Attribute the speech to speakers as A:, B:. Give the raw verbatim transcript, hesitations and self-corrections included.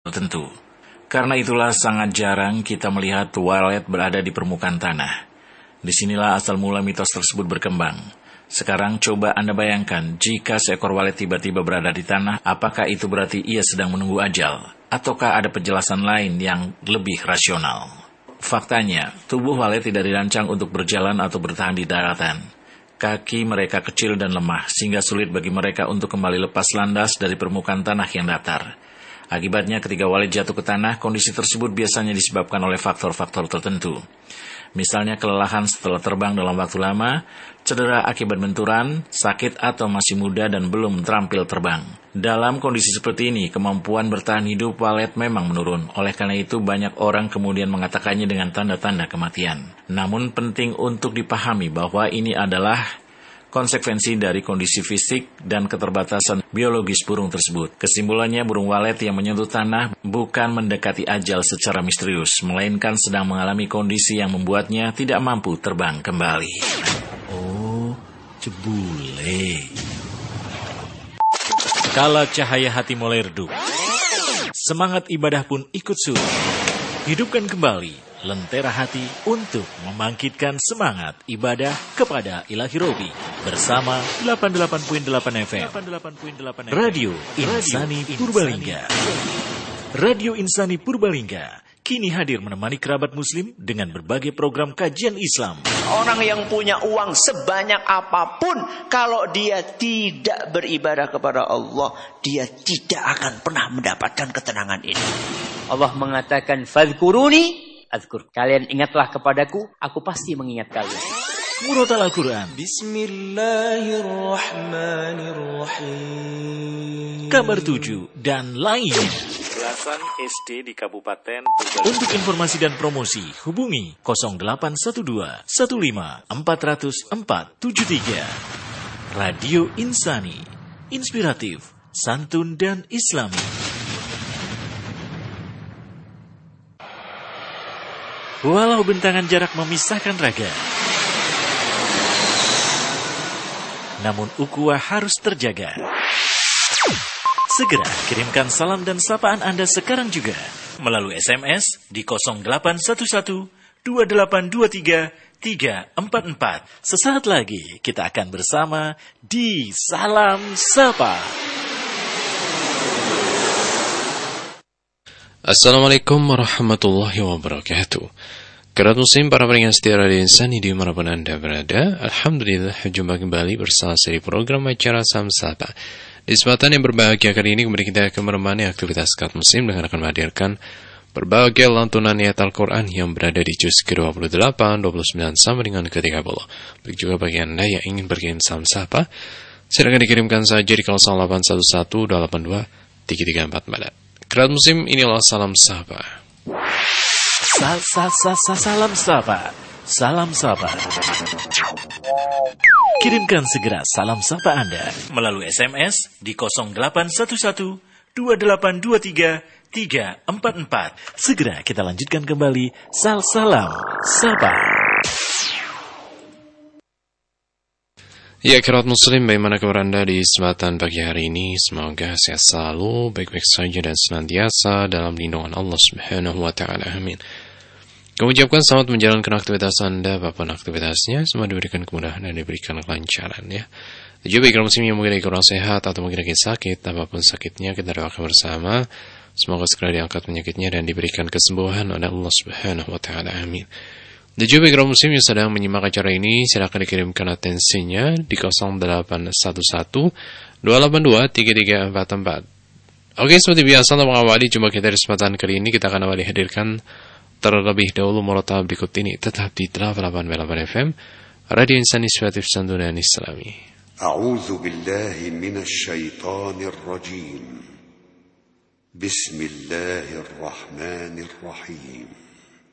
A: tertentu. Karena itulah sangat jarang kita melihat walet berada di permukaan tanah. Disinilah asal mula mitos tersebut berkembang. Sekarang coba Anda bayangkan, jika seekor walet tiba-tiba berada di tanah, apakah itu berarti ia sedang menunggu ajal? Ataukah ada penjelasan lain yang lebih rasional? Faktanya, tubuh walet tidak dirancang untuk berjalan atau bertahan di daratan. Kaki mereka kecil dan lemah, sehingga sulit bagi mereka untuk kembali lepas landas dari permukaan tanah yang datar. Akibatnya ketika walet jatuh ke tanah, kondisi tersebut biasanya disebabkan oleh faktor-faktor tertentu. Misalnya kelelahan setelah terbang dalam waktu lama, cedera akibat benturan, sakit atau masih muda dan belum terampil terbang. Dalam kondisi seperti ini, kemampuan bertahan hidup walet memang menurun. Oleh karena itu, banyak orang kemudian mengatakannya dengan tanda-tanda kematian. Namun penting untuk dipahami bahwa ini adalah konsekuensi dari kondisi fisik dan keterbatasan biologis burung tersebut. Kesimpulannya, burung walet yang menyentuh tanah bukan mendekati ajal secara misterius, melainkan sedang mengalami kondisi yang membuatnya tidak mampu terbang kembali. Oh, cebule. Kala cahaya hati mulai redup, semangat ibadah pun ikut surut. Hidupkan kembali lentera hati untuk membangkitkan semangat ibadah kepada Ilahi Robi bersama delapan puluh delapan koma delapan F M Radio Insani Purbalingga. Radio Insani Purbalingga kini hadir menemani kerabat muslim dengan berbagai program kajian Islam.
B: Orang yang punya uang sebanyak apapun, kalau dia tidak beribadah kepada Allah, dia tidak akan pernah mendapatkan ketenangan ini. Allah mengatakan, "Fadhkuruni azkur." Kalian ingatlah kepadaku, aku pasti mengingat kalian.
A: Murotal Al-Quran.
C: Bismillahirrahmanirrahim.
A: Kabar tujuh dan lainnya. Belasan S D di Kabupaten Purbalingga. Untuk informasi dan promosi, hubungi nol delapan satu dua satu lima empat nol nol empat tujuh tiga. Radio Insani, inspiratif, santun dan islami. Walau bentangan jarak memisahkan raga, namun ukhuwah harus terjaga. Segera kirimkan salam dan sapaan Anda sekarang juga melalui S M S di nol delapan satu satu dua delapan dua tiga tiga empat empat. Sesaat lagi kita akan bersama di Salam Sapa.
D: Assalamualaikum warahmatullahi wabarakatuh. Kerabat muslim, para pendengar setia Radio Insani dimanapun Anda berada, alhamdulillah jumpa kembali bersama seri program acara Salam Sapa. Di kesempatan yang berbahagia kali ini kembali kita akan menemani aktivitas kerabat muslim dengan akan menghadirkan berbagai lantunan ayat Al-Quran yang berada di juz ke dua puluh delapan, dua puluh sembilan sampai dengan ke tiga puluh. Baik juga bagi Anda yang ingin berkirim Salam Sapa, silakan dikirimkan saja di nol delapan satu satu dua delapan dua tiga tiga empat empat. Kerabat muslim, inilah Salam Sapa.
A: Sa sa sa sa salam sapa. Salam sapa. Kirimkan segera salam sapa Anda melalui S M S di nol delapan satu satu dua delapan dua tiga tiga empat empat. Segera kita lanjutkan kembali sal salam sapa.
D: Ya, kerabat muslim, bagaimana kabar Anda di kesempatan pagi hari ini? Semoga sehat selalu, baik-baik saja dan senantiasa dalam lindungan Allah Subhanahu wa taala. Amin. Kami ucapkan selamat menjalankan aktivitas Anda, apapun aktivitasnya, semoga diberikan kemudahan dan diberikan kelancaran ya. Juga bagi kerabat muslim yang mungkin lagi kurang sehat atau mungkin lagi sakit, apapun sakitnya kita doakan bersama, semoga segera diangkat penyakitnya dan diberikan kesembuhan oleh Allah Subhanahu wa taala. Amin. Dan juga bagi kaum muslim yang sedang menyimak acara ini, silakan dikirimkan atensinya di nol delapan satu satu dua delapan dua tiga tiga empat empat. Oke, seperti biasa untuk mengawali jumpa kita di kesempatan kali ini, kita akan awali hadirkan terlebih dahulu murotal berikut ini, tetap di delapan puluh delapan koma delapan F M Radio Insani Inspiratif Santun dan Islami.
E: A'udzu billahi minasy syaithanir rajim. Bismillahirrahmanirrahim.